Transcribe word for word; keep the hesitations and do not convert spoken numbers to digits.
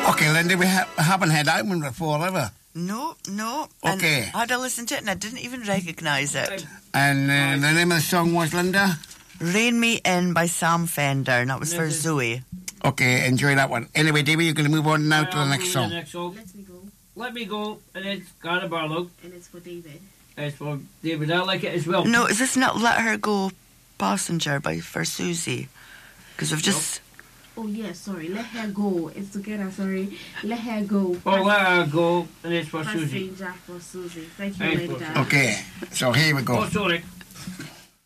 Okay, Linda, we ha- haven't had that one before, ever. No, no. Okay. And I had to listen to it and I didn't even recognise it. And uh, the name of the song was, Linda? Rain Me In by Sam Fender, and that was for Zoe. Okay, enjoy that one. Anyway, David, you're going to move on now to the next song. The next song. Let Me Go. Let Me Go, and it's Gary Barlow. And it's for David. It's for David. I like it as well. No, is this not Let Her Go Passenger by for Susie? Because we've just... Oh, yeah, sorry. Let Her Go. It's together, sorry. Let Her Go. Oh, Let Her Go, and it's for Susie. Passenger for Susie. Thank you, Thanks, Lady for- Di. Okay, so here we go. Oh, sorry.